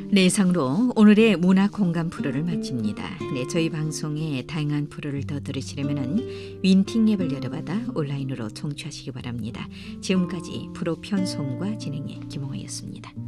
네, 이상으로 오늘의 문화 공감 프로를 마칩니다. 네, 저희 방송에 다양한 프로를 더 들으시려면은 윈팅 앱을 열어받아 온라인으로 청취하시기 바랍니다. 지금까지 프로 편성과 진행의 김홍아였습니다.